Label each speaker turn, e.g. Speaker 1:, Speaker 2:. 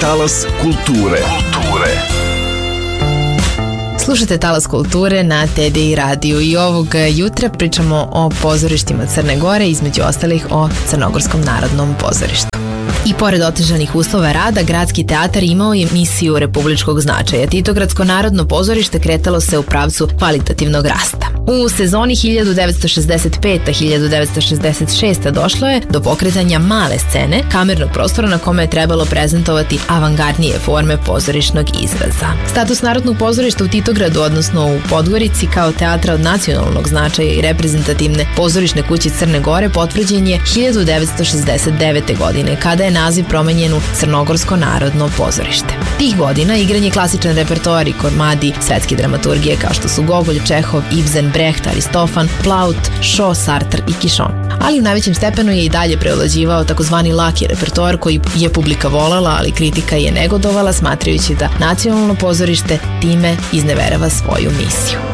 Speaker 1: Talas kulture.
Speaker 2: Slušate Talas kulture na TDI radiju i ovog jutra pričamo o pozorištima Crne Gore, između ostalih o Crnogorskom narodnom pozorištu. I pored otežanih uslova rada, Gradski teatar imao je misiju republičkog značaja. Titogradsko narodno pozorište kretalo se u pravcu kvalitativnog rasta. U sezoni 1965-1966 došlo je do pokretanja male scene, kamernog prostora na kome je trebalo prezentovati avangardnije forme pozorišnog izraza. Status narodnog pozorišta u Titogradu, odnosno u Podgorici, kao teatra od nacionalnog značaja i reprezentativne pozorišne kuće Crne Gore potvrđen je 1969. godine, kada je naziv promenjen u Crnogorsko narodno pozorište. Tih godina igran je klasičan repertoar i komadi svetske dramaturgije kao što su Gogolj, Čehov, Ibsen, Brecht, Aristofan, Plaut, Shaw, Sartre i Kishon. Ali u najvećem stepenu je i dalje preovlađivao takozvani laki repertoar koji je publika volela, ali kritika je negodovala, smatrajući da nacionalno pozorište time izneverava svoju misiju.